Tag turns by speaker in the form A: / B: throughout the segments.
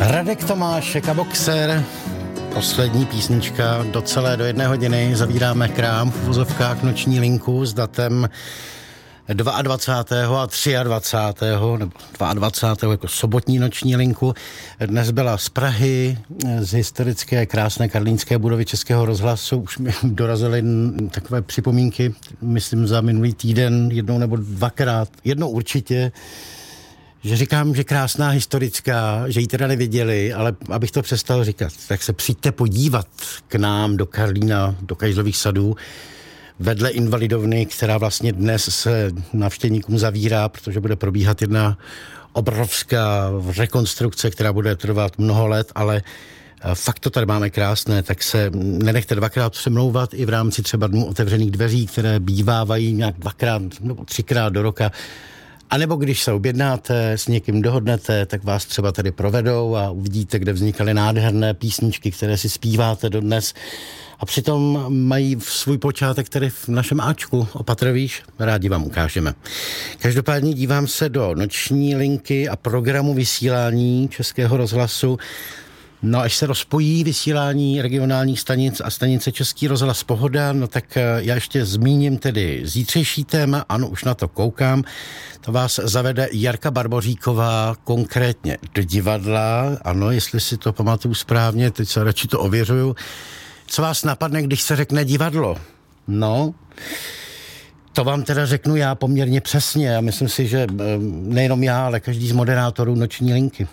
A: Radek Tomášek a Boxer. Poslední písnička do 1 hodiny. Zavíráme krám v uvozovkách Noční linku s datem 22. a 23. nebo 22. jako sobotní Noční linku. Dnes byla z Prahy, z historické krásné karlínské budovy Českého rozhlasu. Už mi dorazily takové připomínky, myslím za minulý týden, jednou nebo dvakrát. Jednou určitě, že říkám, že krásná historická, že ji teda neviděli, ale abych to přestal říkat, tak se přijďte podívat k nám do Karlína, do Kajzlových sadů, vedle Invalidovny, která vlastně dnes se návštěvníkům zavírá, protože bude probíhat jedna obrovská rekonstrukce, která bude trvat mnoho let, ale fakt to tady máme krásné, tak se nenechte dvakrát přemlouvat i v rámci třeba dnů otevřených dveří, které bývávají nějak 2x nebo 3x do roka. A nebo když se objednáte, s někým dohodnete, tak vás třeba tady provedou a uvidíte, kde vznikaly nádherné písničky, které si zpíváte dodnes. A přitom mají svůj počátek tady v našem Ačku, opatrvíš, rádi vám ukážeme. Každopádně dívám se do Noční linky a programu vysílání Českého rozhlasu. No, až se rozpojí vysílání regionálních stanic a stanice Český rozhlas Pohoda, no tak já ještě zmíním tedy zítřejší téma, ano, už na to koukám. To vás zavede Jarka Barboříková konkrétně do divadla, ano, jestli si to pamatuju správně, teď se radši to ověřuju. Co vás napadne, když se řekne divadlo? No, to vám teda řeknu já poměrně přesně a myslím si, že nejenom já, ale každý z moderátorů Noční linky.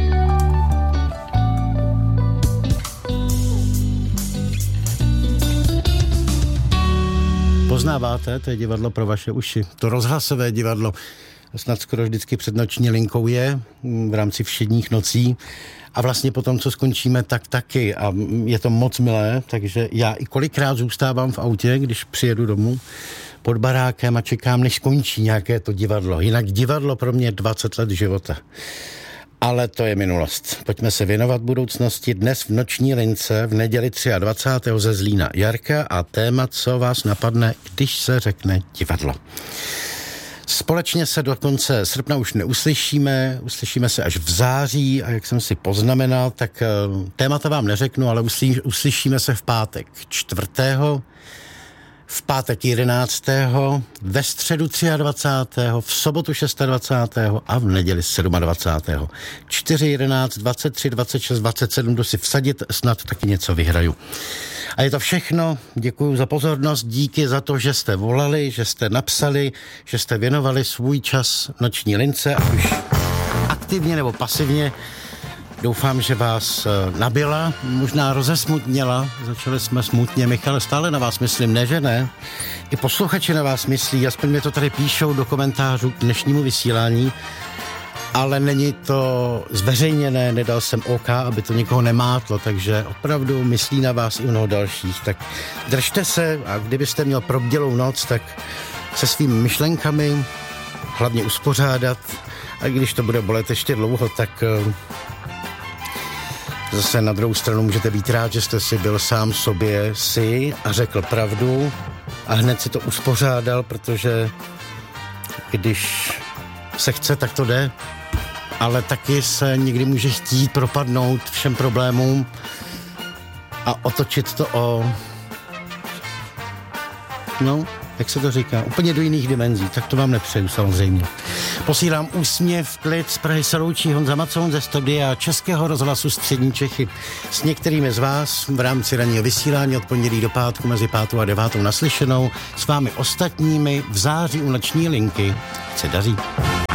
A: Poznáváte, to je divadlo pro vaše uši. To rozhlasové divadlo snad skoro vždycky před Noční linkou je v rámci všedních nocí a vlastně potom, co skončíme, tak taky. A je to moc milé, takže já i kolikrát zůstávám v autě, když přijedu domů pod barákem a čekám, než skončí nějaké to divadlo. Jinak divadlo pro mě 20 let života. Ale to je minulost. Pojďme se věnovat budoucnosti. Dnes v Noční lince v neděli 23. ze Zlína Jarka a téma, co vás napadne, když se řekne divadlo. Společně se do konce srpna už neuslyšíme, uslyšíme se až v září a jak jsem si poznamenal, tak témata vám neřeknu, ale uslyšíme se v pátek 4., v pátek 11., ve středu 23., v sobotu 26. a v neděli 27. 4, 11, 23, 26, 27, jdu si vsadit, snad taky něco vyhraju. A je to všechno, děkuji za pozornost, díky za to, že jste volali, že jste napsali, že jste věnovali svůj čas Noční lince, ať už aktivně nebo pasivně. Doufám, že vás nabila, možná rozesmutněla, začali jsme smutně. Michale, stále na vás myslím, ne, že ne? I posluchači na vás myslí, aspoň mi to tady píšou do komentářů k dnešnímu vysílání, ale není to zveřejněné, nedal jsem OK, aby to nikoho nemátlo, takže opravdu myslí na vás i mnoho dalších. Tak držte se a kdybyste měl probdělou noc, tak se svými myšlenkami hlavně uspořádat a když to bude bolet ještě dlouho, tak zase na druhou stranu můžete být rád, že jste si byl sám sobě a řekl pravdu a hned si to uspořádal, protože když se chce, tak to jde, ale taky se někdy může chtít propadnout všem problémům a otočit to jak se to říká, úplně do jiných dimenzí, tak to vám nepřeju samozřejmě. Posílám úsměv, klid, z Prahy se loučí Honza Macoun ze studia Českého rozhlasu Střední Čechy. S některými z vás v rámci ranního vysílání od pondělí do pátku mezi 5. a 9. naslyšenou, s vámi ostatními v září u Noční linky. Se daří.